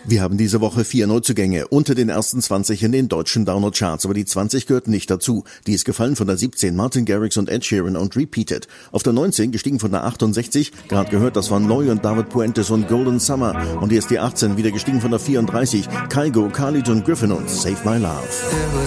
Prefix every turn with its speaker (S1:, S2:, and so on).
S1: Wir haben diese Woche 4 Neuzugänge unter den ersten 20 in den deutschen Download-Charts, aber die 20 gehört nicht dazu. Die ist gefallen von der 17 Martin Garrix und Ed Sheeran und Repeated. Auf der 19 gestiegen von der 68, gerade gehört, das waren Neu und David Puentes und Golden Summer. Und hier ist die 18 wieder gestiegen von der 34, Kygo, Khalid und Griffin und Save My Love.